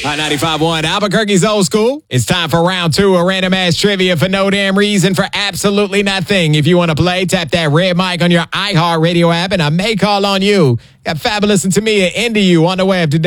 95.1 Albuquerque's Old School. It's time for round two of random ass trivia for no damn reason for absolutely nothing. If you want to play, tap that red mic on your iHeartRadio app and I may call on you. Got Fabulous and Tamia into you on the web today.